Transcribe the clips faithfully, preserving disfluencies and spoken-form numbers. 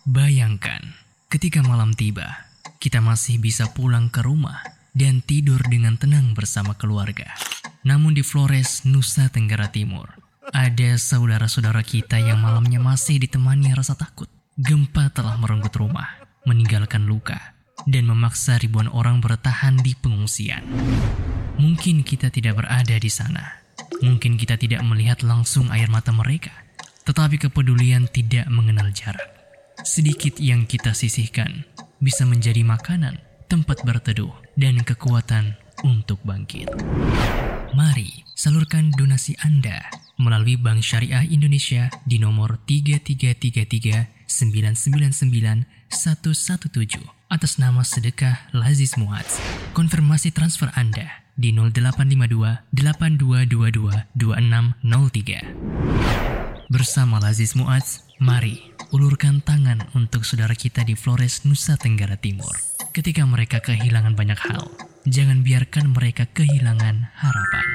Bayangkan, ketika malam tiba, kita masih bisa pulang ke rumah dan tidur dengan tenang bersama keluarga. Namun di Flores, Nusa Tenggara Timur, ada saudara-saudara kita yang malamnya masih ditemani rasa takut. Gempa telah merenggut rumah, meninggalkan luka, dan memaksa ribuan orang bertahan di pengungsian. Mungkin kita tidak berada di sana. Mungkin kita tidak melihat langsung air mata mereka. Tetapi kepedulian tidak mengenal jarak. Sedikit yang kita sisihkan bisa menjadi makanan, tempat berteduh, dan kekuatan untuk bangkit. Mari salurkan donasi Anda melalui Bank Syariah Indonesia di nomor tiga tiga tiga tiga sembilan sembilan sembilan satu satu tujuh atas nama Sedekah Lazis Muadz. Konfirmasi transfer Anda di nol delapan lima dua delapan dua dua dua dua enam nol tiga. Bersama Lazis Muadz, mari ulurkan tangan untuk saudara kita di Flores, Nusa Tenggara Timur. Ketika mereka kehilangan banyak hal, jangan biarkan mereka kehilangan harapan.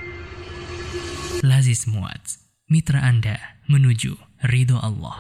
Lazis Muadz, mitra Anda menuju ridho Allah.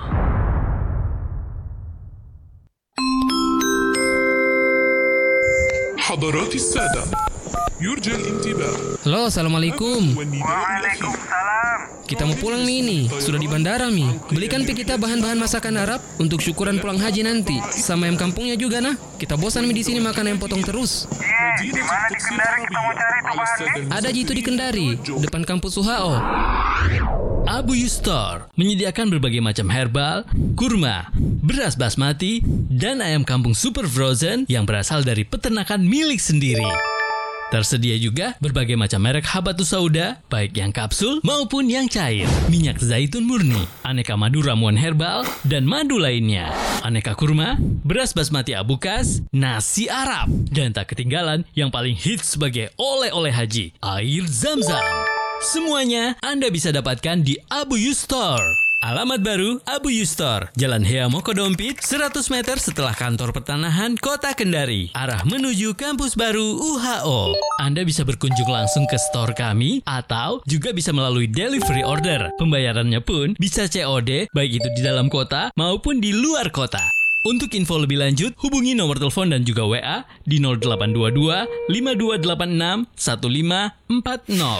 حضرات السادة يرجى الانتباه. Halo, assalamualaikum. Waalaikumsalam. Kita mau pulang nih ini, sudah di bandara Mi. Belikan pi kita bahan-bahan masakan Arab untuk syukuran pulang haji nanti. Sama ayam kampungnya juga nah. Kita bosan Mi di sini makan ayam potong terus. Iya, di mana di Kendari kita mau cari tuh bahannya? Ada Ji itu di Kendari, depan kampus U H O. Abu Yustor menyediakan berbagai macam herbal, kurma, beras basmati, dan ayam kampung super frozen yang berasal dari peternakan milik sendiri. Tersedia juga berbagai macam merek habatus sauda, baik yang kapsul maupun yang cair, minyak zaitun murni, aneka madu ramuan herbal, dan madu lainnya, aneka kurma, beras basmati abukas, nasi Arab, dan tak ketinggalan yang paling hits sebagai oleh-oleh haji, air Zam-Zam. Semuanya Anda bisa dapatkan di Abu Yustor. Alamat baru Abu Yustor, Jalan Hea Mokodompit, seratus meter setelah kantor pertanahan Kota Kendari, arah menuju kampus baru U H O. Anda bisa berkunjung langsung ke store kami atau juga bisa melalui delivery order. Pembayarannya pun bisa C O D, baik itu di dalam kota maupun di luar kota. Untuk info lebih lanjut, hubungi nomor telepon dan juga W A di nol delapan dua dua lima dua delapan enam satu lima empat nol.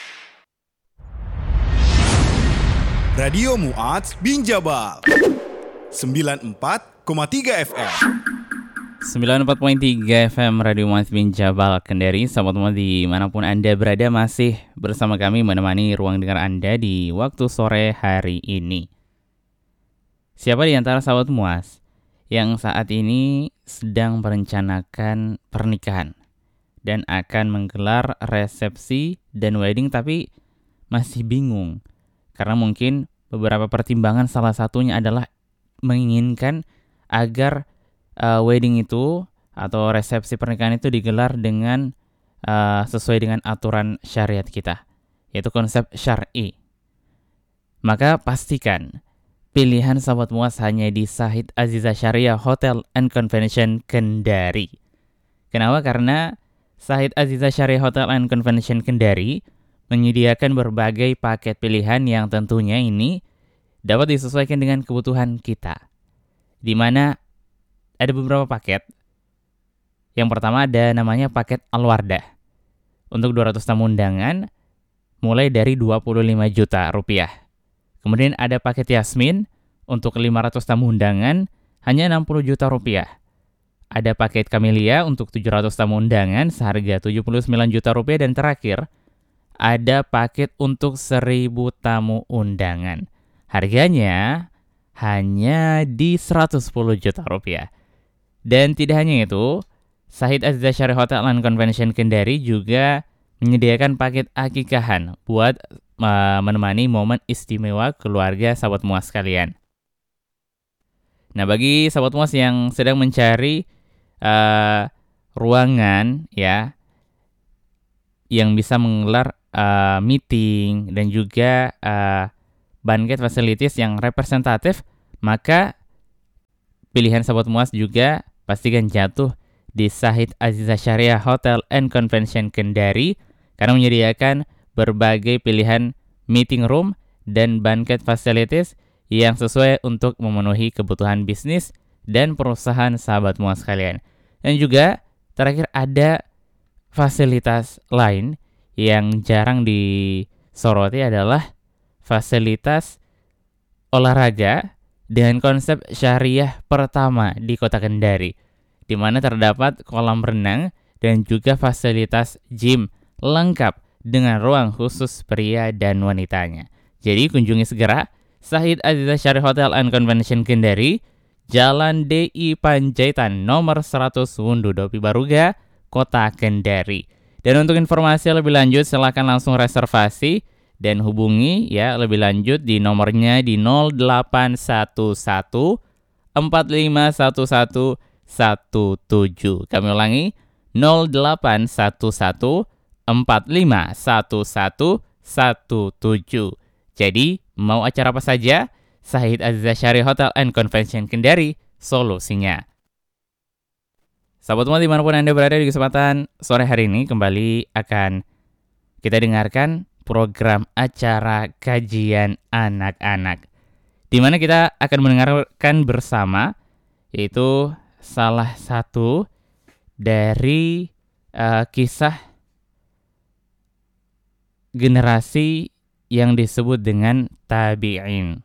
Radio Muadz bin Jabal sembilan puluh empat koma tiga F M. sembilan puluh empat koma tiga F M Radio Muadz bin Jabal Kendari. Sahabat Muadz dimanapun Anda berada, masih bersama kami menemani ruang dengar Anda di waktu sore hari ini. Siapa di antara sahabat Muadz yang saat ini sedang merencanakan pernikahan dan akan menggelar resepsi dan wedding tapi masih bingung? Karena mungkin beberapa pertimbangan, salah satunya adalah menginginkan agar uh, wedding itu atau resepsi pernikahan itu digelar dengan uh, sesuai dengan aturan syariat kita, yaitu konsep syar'i. Maka pastikan pilihan sahabat Muadz hanya di Sahid Aziza Syariah Hotel and Convention Kendari. Kenapa? Karena Sahid Aziza Syariah Hotel and Convention Kendari menyediakan berbagai paket pilihan yang tentunya ini dapat disesuaikan dengan kebutuhan kita. Di mana ada beberapa paket. Yang pertama ada namanya paket Al-Wardah. Untuk dua ratus tamu undangan mulai dari dua puluh lima juta rupiah. Kemudian ada paket Yasmin untuk lima ratus tamu undangan hanya enam puluh juta rupiah. Ada paket Camellia untuk tujuh ratus tamu undangan seharga tujuh puluh sembilan juta rupiah. Dan terakhir, ada paket untuk seribu tamu undangan. Harganya hanya di seratus sepuluh juta rupiah. Dan tidak hanya itu, Sahid Aziza Syariah Hotel and Convention Kendari juga menyediakan paket akikahan buat uh, menemani momen istimewa keluarga sahabat Muadz sekalian. Nah, bagi sahabat Muadz yang sedang mencari uh, ruangan ya yang bisa menggelar Uh, meeting dan juga uh, banquet facilities yang representatif, maka pilihan sahabat Muadz juga pastikan jatuh di Sahid Aziza Syariah Hotel and Convention Kendari karena menyediakan berbagai pilihan meeting room dan banquet facilities yang sesuai untuk memenuhi kebutuhan bisnis dan perusahaan sahabat semua sekalian. Dan juga terakhir ada fasilitas lain yang jarang disoroti adalah fasilitas olahraga dengan konsep syariah pertama di Kota Kendari, di mana terdapat kolam renang dan juga fasilitas gym lengkap dengan ruang khusus pria dan wanitanya. Jadi kunjungi segera Sahid Aziza Syari Hotel and Convention Kendari, Jalan D I Panjaitan nomor seratus Wundu Dopi Baruga, Kota Kendari. Dan untuk informasi lebih lanjut silakan langsung reservasi dan hubungi ya lebih lanjut di nomornya di nol delapan satu satu empat lima satu satu satu tujuh. Kami ulangi nol delapan satu satu empat lima satu satu satu tujuh. Jadi mau acara apa saja, Sahid Aziza Syari Hotel and Convention Kendari solusinya. Sahabat semua dimanapun Anda berada, di kesempatan sore hari ini kembali akan kita dengarkan program acara kajian anak-anak, di mana kita akan mendengarkan bersama yaitu salah satu dari uh, kisah generasi yang disebut dengan tabi'in.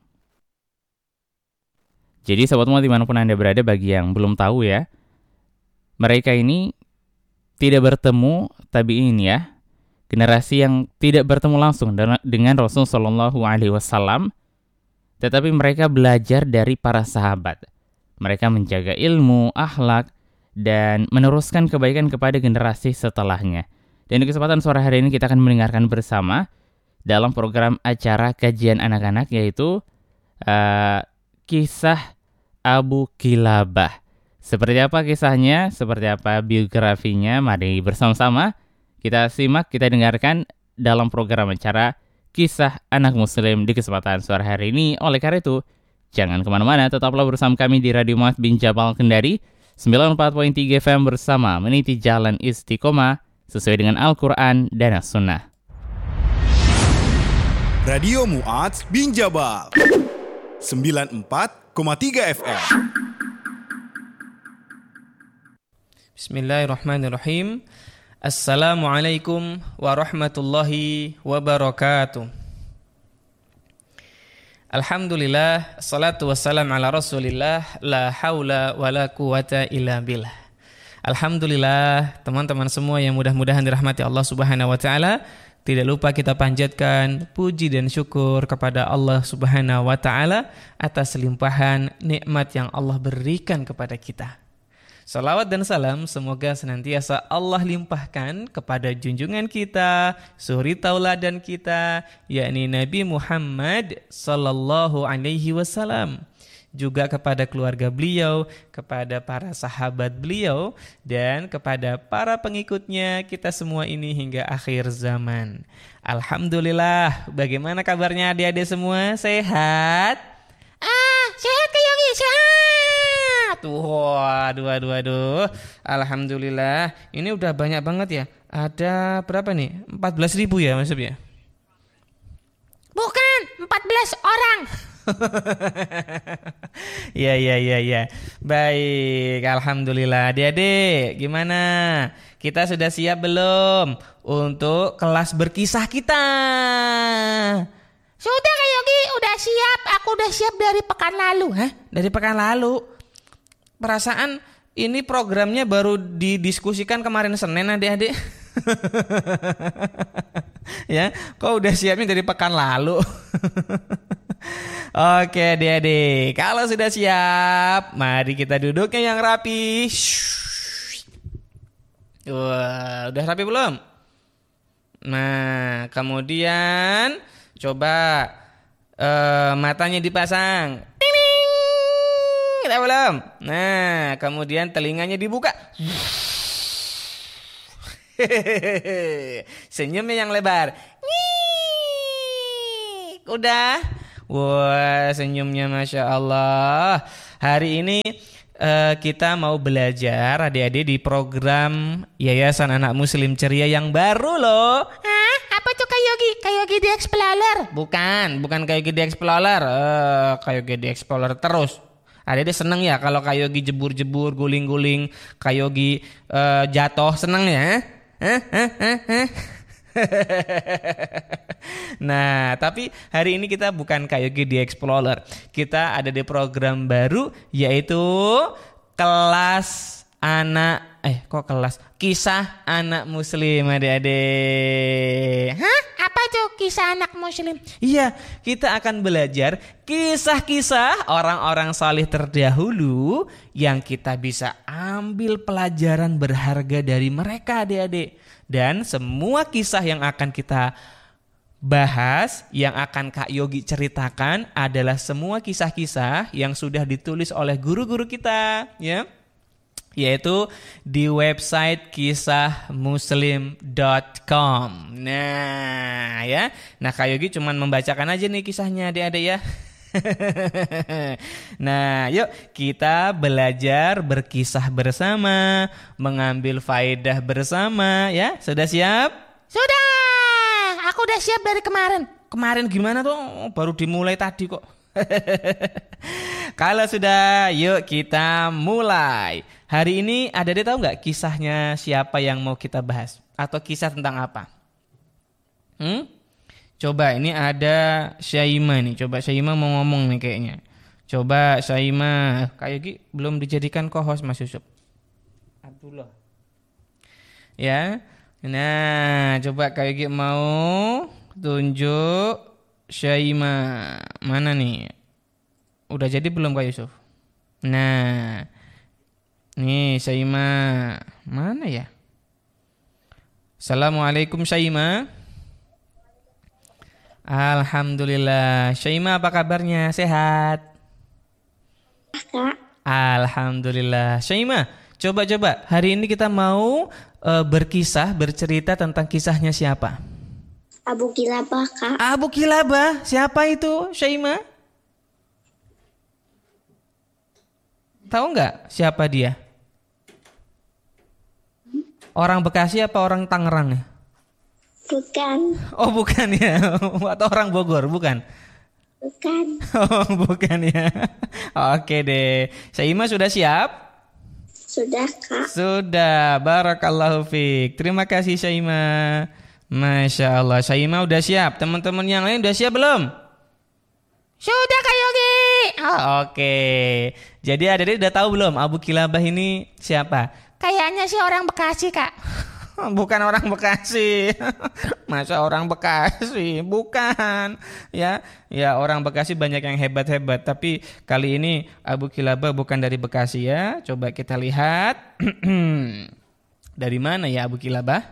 Jadi sahabat semua dimanapun Anda berada, bagi yang belum tahu ya, mereka ini tidak bertemu tabi'in ya, generasi yang tidak bertemu langsung dengan Rasul Shallallahu Alaihi Wasallam, tetapi mereka belajar dari para sahabat. Mereka menjaga ilmu, akhlak, dan meneruskan kebaikan kepada generasi setelahnya. Dan di kesempatan sore hari ini kita akan mendengarkan bersama dalam program acara kajian anak-anak, yaitu uh, kisah Abu Kilabah. Seperti apa kisahnya, seperti apa biografinya, mari bersama-sama kita simak, kita dengarkan dalam program acara Kisah Anak Muslim di kesempatan sore hari ini. Oleh karena itu, jangan kemana-mana, tetaplah bersama kami di Radio Mu'adz bin Jabal Kendari sembilan puluh empat koma tiga F M bersama meniti jalan istiqomah sesuai dengan Al-Quran dan As-Sunnah. Radio Mu'adz bin Jabal sembilan puluh empat koma tiga F M. Bismillahirrahmanirrahim. Assalamualaikum warahmatullahi wabarakatuh. Alhamdulillah, salatu wassalam ala rasulillah, la hawla wa la quwata illa billah. Alhamdulillah, teman-teman semua yang mudah-mudahan dirahmati Allah Subhanahu wa taala, tidak lupa kita panjatkan puji dan syukur kepada Allah Subhanahu wa taala atas limpahan nikmat yang Allah berikan kepada kita. Salawat dan salam semoga senantiasa Allah limpahkan kepada junjungan kita, suri tauladan kita, yakni Nabi Muhammad sallallahu alaihi wasallam. Juga kepada keluarga beliau, kepada para sahabat beliau, dan kepada para pengikutnya kita semua ini hingga akhir zaman. Alhamdulillah, bagaimana kabarnya adik-adik semua? Sehat? Ah, sehat Kak Yogi, sehat. Tuh, aduh, aduh, aduh. Alhamdulillah, ini udah banyak banget ya. Ada berapa nih? empat belas ribu ya maksudnya? Bukan, empat belas orang. Ya, ya, ya, ya. Baik, alhamdulillah. Adik-adik, gimana? Kita sudah siap belum untuk kelas berkisah kita? Sudah Kak Yogi, udah siap. Aku udah siap dari pekan lalu. Hah? Dari pekan lalu? Perasaan ini programnya baru didiskusikan kemarin Senin, adik-adik. Ya, kok udah siapnya dari pekan lalu? Oke adik-adik, kalau sudah siap, mari kita duduknya yang rapi. Wah, udah rapi belum? Nah, kemudian coba uh, matanya dipasang. Ting ting. Kita belum? Nah, kemudian telinganya dibuka. Senyumnya yang lebar. Udah? Wah, senyumnya Masya Allah. Hari ini uh, kita mau belajar adik-adik di program Yayasan Anak Muslim Ceria yang baru loh. Hah? Apa apa tuh Kayogi? Kayogi the Explorer? Bukan, bukan Kayogi the Explorer. Eh, Kayogi the Explorer terus. Adek seneng ya kalau Kayogi jebur-jebur, guling-guling, Kayogi uh, jatuh, seneng ya? Eh, eh, eh, eh. Nah, tapi hari ini kita bukan Kayogi the Explorer. Kita ada di program baru yaitu kelas anak eh kok kelas kisah anak muslim adik-adik. Hah? Apa tuh kisah anak muslim? Iya, kita akan belajar kisah-kisah orang-orang salih terdahulu yang kita bisa ambil pelajaran berharga dari mereka adik-adik. Dan semua kisah yang akan kita bahas, yang akan Kak Yogi ceritakan adalah semua kisah-kisah yang sudah ditulis oleh guru-guru kita, ya. Yaitu di website kisah muslim dot com. Nah, ya. Nah, Kak Yogi cuma membacakan aja nih kisahnya adik-adik ya. Nah, yuk kita belajar berkisah bersama, mengambil faedah bersama, ya. Sudah siap? Sudah. Aku udah siap dari kemarin. Kemarin gimana tuh? Baru dimulai tadi kok. Kalau sudah, yuk kita mulai. Hari ini ada dia tahu nggak kisahnya siapa yang mau kita bahas? Atau kisah tentang apa? Hmm? Coba ini ada Syaima nih. Coba Syaima mau ngomong nih kayaknya. Coba Syaima. Kayak gitu belum dijadikan co-host Mas Yusuf. Abdullah. Ya. Nah, coba kayak gitu mau tunjuk Syaima. Mana nih? Udah jadi belum Kak Yusuf? Nah. Nih Syaima. Mana ya? Assalamualaikum Syaima. Alhamdulillah. Syaima apa kabarnya? Sehat? Kak. Alhamdulillah. Syaima, coba-coba hari ini kita mau uh, berkisah, bercerita tentang kisahnya siapa? Abu Kilabah, Kak. Abu Kilabah. Siapa itu, Syaima? Tahu nggak siapa dia? Orang Bekasi apa orang Tangerang? Bukan. Oh bukan ya. Atau orang Bogor, bukan? Bukan. Oh bukan ya. Oke deh. Syaima sudah siap? Sudah, Kak. Sudah. Barakallahu fiik. Terima kasih Syaima. Masya Allah. Syaima udah siap. Teman-teman yang lain udah siap belum? Sudah Kak Yogi. Oh, oke. Jadi adik-adik udah tahu belum Abu Kilabah ini siapa? Kayaknya sih orang Bekasi, Kak. Bukan orang Bekasi. Masa orang Bekasi? Bukan. Ya, ya orang Bekasi banyak yang hebat-hebat, tapi kali ini Abu Kilabah bukan dari Bekasi ya. Coba kita lihat. Dari mana ya Abu Kilabah?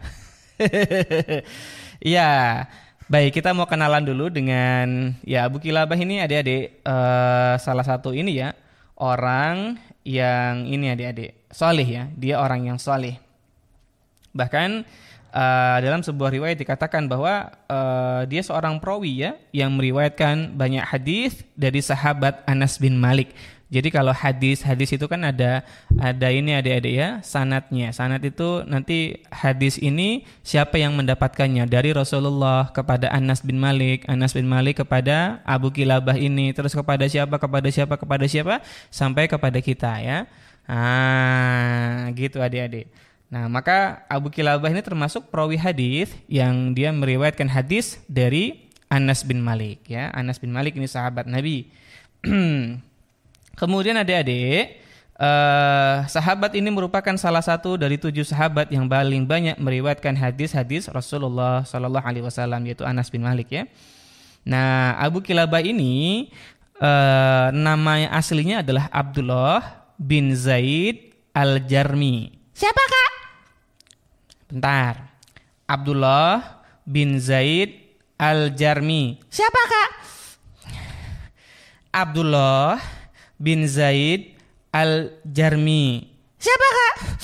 Ya, baik, kita mau kenalan dulu dengan ya Abu Kilabah ini adik-adik uh, salah satu ini ya, orang yang ini adik-adik solih ya, dia orang yang solih. Bahkan uh, dalam sebuah riwayat dikatakan bahwa uh, dia seorang perawi ya, yang meriwayatkan banyak hadis dari sahabat Anas bin Malik. Jadi kalau hadis-hadis itu kan ada ada ini adik-adik ya, sanadnya. Sanad itu nanti hadis ini siapa yang mendapatkannya dari Rasulullah kepada Anas bin Malik, Anas bin Malik kepada Abu Kilabah ini, terus kepada siapa, kepada siapa, kepada siapa, sampai kepada kita ya. Ah, gitu adik-adik. Nah, maka Abu Kilabah ini termasuk perawi hadis yang dia meriwayatkan hadis dari Anas bin Malik ya. Anas bin Malik ini sahabat Nabi. Kemudian adik-adik, uh, sahabat ini merupakan salah satu dari tujuh sahabat yang paling banyak meriwayatkan hadis-hadis Rasulullah Sallallahu Alaihi Wasallam, yaitu Anas bin Malik ya. Nah, Abu Kilabah ini uh, namanya aslinya adalah Abdullah bin Zaid Al-Jarmi. Siapa Kak? Bentar. Abdullah bin Zaid Al-Jarmi. Siapa Kak? Abdullah bin Zaid Al-Jarmi. Siapa Kak?